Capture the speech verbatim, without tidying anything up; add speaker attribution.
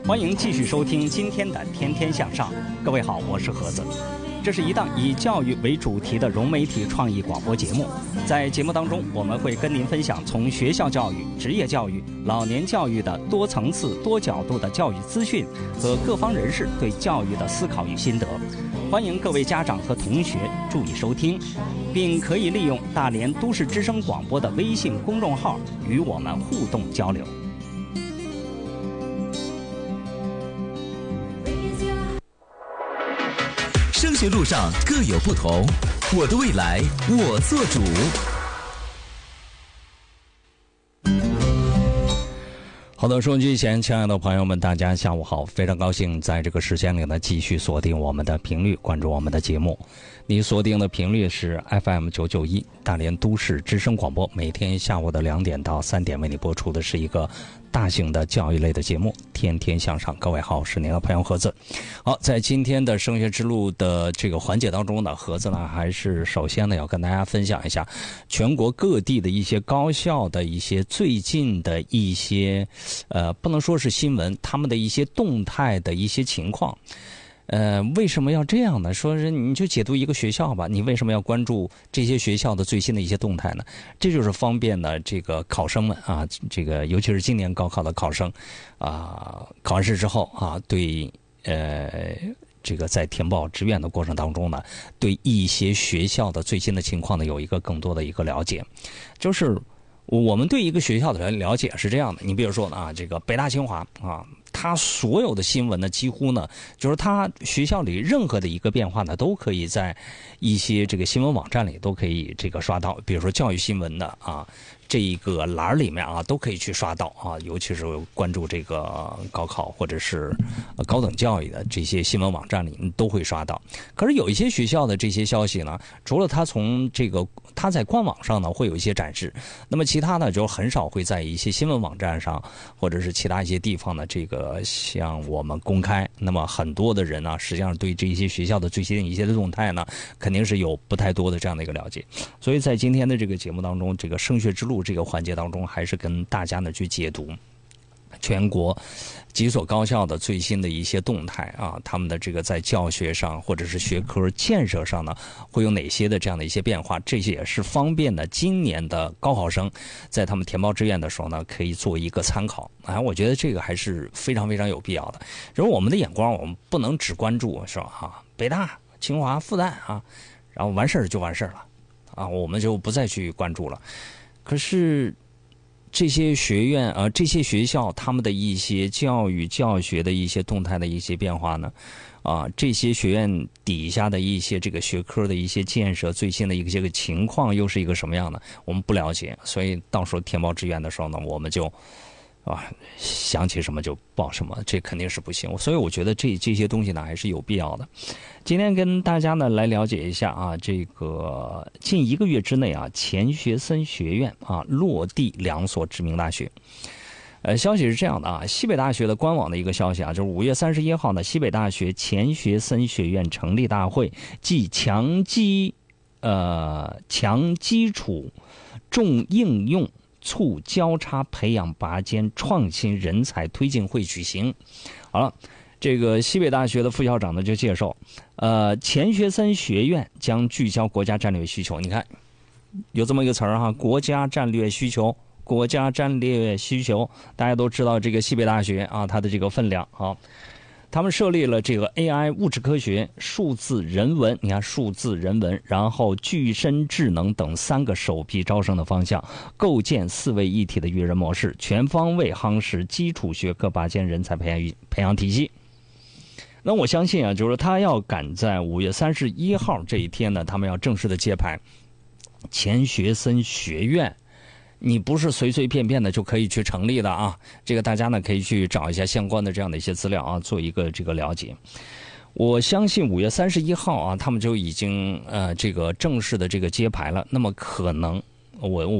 Speaker 1: 欢迎继续收听今天的《天天向上》。各位好，我是盒子。这是一档以教育为主题的融媒体创意广播节目。在节目当中，我们会跟您分享从学校教育、职业教育、老年教育的多层次、多角度的教育资讯和各方人士对教育的思考与心得。欢迎各位家长和同学注意收听，并可以利用大连都市之声广播的微信公众号与我们互动交流。
Speaker 2: 升学路上各有不同，我的未来我做主。
Speaker 1: 好的，收音机前亲爱的朋友们，大家下午好，非常高兴在这个时间里呢继续锁定我们的频率，关注我们的节目。你锁定的频率是 F M 九九一大连都市之声广播，每天下午的两点到三点为你播出的是一个大型的教育类的节目，天天向上。各位好，我是您的朋友盒子。好，在今天的升学之路的这个环节当中呢，盒子呢还是首先呢要跟大家分享一下全国各地的一些高校的一些最近的一些呃不能说是新闻，他们的一些动态的一些情况。呃，为什么要这样呢？说是你就解读一个学校吧，你为什么要关注这些学校的最新的一些动态呢？这就是方便呢这个考生们啊，这个尤其是今年高考的考生啊，考完试之后啊，对呃这个在填报志愿的过程当中呢，对一些学校的最新的情况呢有一个更多的一个了解。就是我们对一个学校的了解是这样的，你比如说啊，这个北大清华啊。他所有的新闻呢，几乎呢，就是他学校里任何的一个变化呢，都可以在一些这个新闻网站里都可以这个刷到。比如说教育新闻的啊，这一个栏里面啊，都可以去刷到啊。尤其是关注这个高考或者是高等教育的这些新闻网站里都会刷到。可是有一些学校的这些消息呢，除了他从这个他在官网上呢会有一些展示，那么其他呢就很少会在一些新闻网站上或者是其他一些地方呢这个。向我们公开，那么很多的人呢，实际上对这些学校的最新一些的动态呢，肯定是有不太多的这样的一个了解。所以在今天的这个节目当中，这个升学之路这个环节当中，还是跟大家呢去解读全国几所高校的最新的一些动态啊，他们的这个在教学上或者是学科建设上呢，会有哪些的这样的一些变化？这些也是方便呢今年的高考生在他们填报志愿的时候呢，可以做一个参考啊。我觉得这个还是非常非常有必要的。然后我们的眼光，我们不能只关注是吧？哈，北大、清华、复旦啊，然后完事儿就完事儿了啊，我们就不再去关注了。可是。这些学院啊、呃，这些学校他们的一些教育教学的一些动态的一些变化呢，啊，这些学院底下的一些这个学科的一些建设最新的一些个情况又是一个什么样的？我们不了解，所以到时候填报志愿的时候呢，我们就啊想起什么就报什么，这肯定是不行。所以我觉得这这些东西呢还是有必要的。今天跟大家呢来了解一下啊，这个近一个月之内啊，钱学森学院啊落地两所知名大学。呃，消息是这样的啊，西北大学的官网的一个消息啊，就是五月三十一号呢，西北大学钱学森学院成立大会暨强基呃强基础重应用促交叉培养拔尖创新人才推进会举行。好了。这个西北大学的副校长呢就介绍，呃，钱学森学院将聚焦国家战略需求。你看，有这么一个词儿哈，国家战略需求，国家战略需求，大家都知道这个西北大学啊，它的这个分量啊。他们设立了这个 A I 物质科学、数字人文，你看数字人文，然后具身智能等三个首批招生的方向，构建四位一体的育人模式，全方位夯实基础学科拔尖人才培养培养体系。那我相信啊，就是他要赶在五月三十一号这一天呢，他们要正式的揭牌钱学森学院。你不是随随便便的就可以去成立的啊！这个大家呢可以去找一下相关的这样的一些资料啊，做一个这个了解。我相信五月三十一号啊，他们就已经呃这个正式的这个揭牌了。那么可能我。